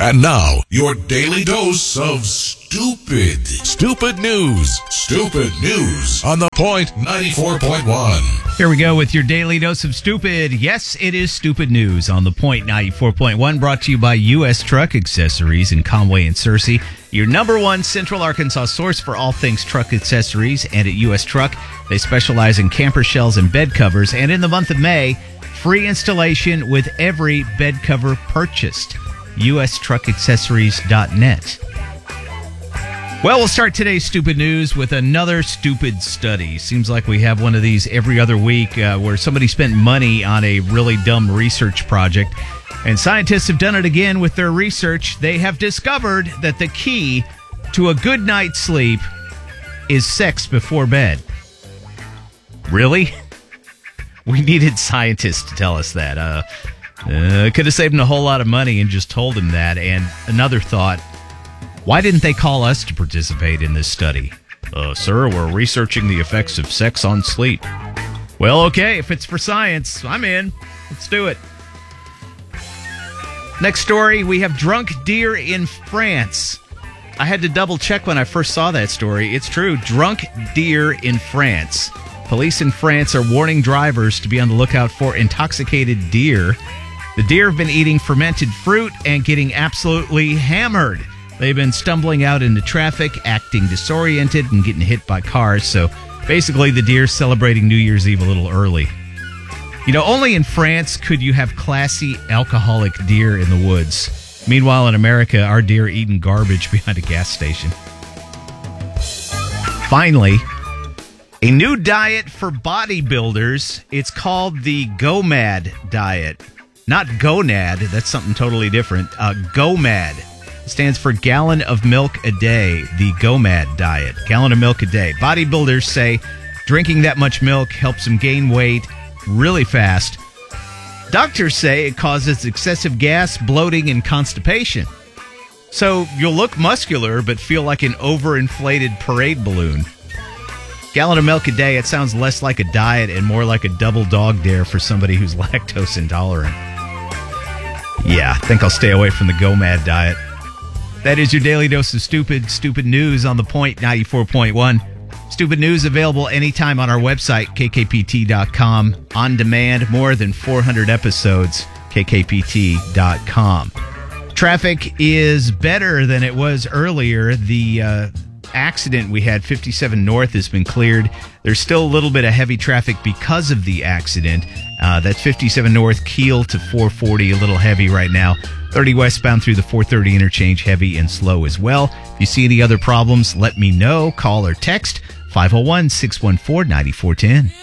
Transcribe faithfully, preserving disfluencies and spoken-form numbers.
And now, your daily dose of stupid. Stupid news. Stupid news on The Point ninety-four point one. Here we go with your daily dose of stupid. Yes, it is stupid news on The Point ninety-four point one, brought to you by U S Truck Accessories in Conway and Searcy, your number one Central Arkansas source for all things truck accessories. And at U S Truck, they specialize in camper shells and bed covers. And in the month of May, free installation with every bed cover purchased. U S truck accessories dot net. Well, we'll start today's stupid news with another stupid study. Seems like we have one of these every other week uh, where somebody spent money on a really dumb research project. And scientists have done it again with their research. They have discovered that the key to a good night's sleep is sex before bed. Really? We needed scientists to tell us that. Uh, uh, could have saved him a whole lot of money and just told him that. And another thought, why didn't they call us to participate in this study? Uh, sir, we're researching the effects of sex on sleep. Well, okay, if it's for science, I'm in. Let's do it. Next story, we have drunk deer in France. I had to double check when I first saw that story. It's true, drunk deer in France. Police in France are warning drivers to be on the lookout for intoxicated deer. The deer have been eating fermented fruit and getting absolutely hammered. They've been stumbling out into traffic, acting disoriented, and getting hit by cars. So basically, the deer celebrating New Year's Eve a little early. You know, only in France could you have classy, alcoholic deer in the woods. Meanwhile, in America, our deer eating garbage behind a gas station. Finally, a new diet for bodybuilders. It's called the GOMAD diet. Not gonad, that's something totally different. Uh, GOMAD. Stands for gallon of milk a day, the GOMAD diet. Gallon of milk a day. Bodybuilders say drinking that much milk helps them gain weight really fast. Doctors say it causes excessive gas, bloating, and constipation. So you'll look muscular but feel like an overinflated parade balloon. Gallon of milk a day, it sounds less like a diet and more like a double dog dare for somebody who's lactose intolerant. Yeah, I think I'll stay away from the GOMAD diet. That is your daily dose of stupid, stupid news on The Point ninety-four point one. Stupid news available anytime on our website, K K P T dot com. On demand, more than four hundred episodes, K K P T dot com. Traffic is better than it was earlier. The uh, accident we had, fifty-seven North, has been cleared. There's still a little bit of heavy traffic because of the accident. Uh, that's fifty-seven North, Keel to four forty, a little heavy right now. thirty westbound through the four thirty interchange, heavy and slow as well. If you see any other problems, let me know. Call or text five oh one, six one four, nine four one oh.